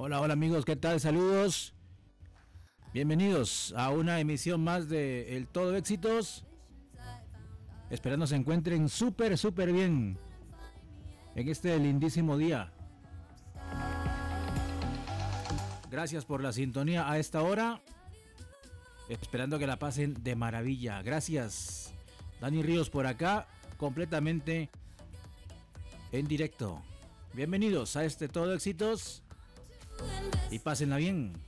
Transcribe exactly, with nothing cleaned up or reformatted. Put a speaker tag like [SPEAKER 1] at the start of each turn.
[SPEAKER 1] Hola, hola amigos, ¿qué tal? Saludos. Bienvenidos a una emisión más de El Todo Éxitos. Esperando se encuentren súper, súper bien en este lindísimo día. Gracias por la sintonía a esta hora. Esperando que la pasen de maravilla. Gracias. Dani Ríos por acá, completamente en directo. Bienvenidos a este Todo Éxitos y pásenla bien.